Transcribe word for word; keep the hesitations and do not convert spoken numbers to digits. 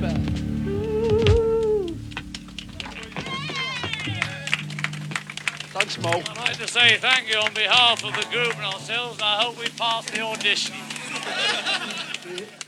back. Thanks, Mo. I'd like to say thank you on behalf of the group and ourselves. I hope we pass the audition.